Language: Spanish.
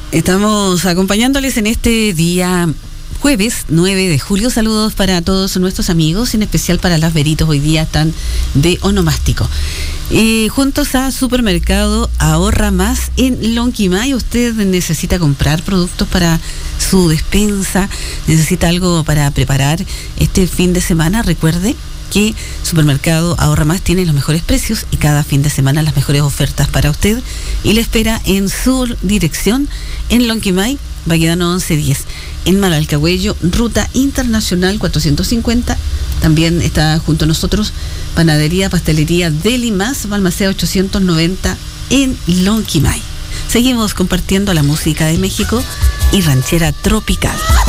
Estamos acompañándoles en este día jueves 9 de julio. Saludos para todos nuestros amigos, en especial para las veritos. Hoy día están de onomástico. Juntos a Supermercado Ahorra Más en Lonquimay. Usted necesita comprar productos para su despensa, necesita algo para preparar este fin de semana. Recuerde que Supermercado Ahorra Más tiene los mejores precios y cada fin de semana las mejores ofertas para usted, y le espera en su dirección en Lonquimay, Baquedano 1110, en Malalcahuello, Ruta Internacional 450. También está junto a nosotros Panadería, Pastelería Deli Más, Balmaceda 890 en Lonquimay. Seguimos compartiendo la música de México y ranchera tropical.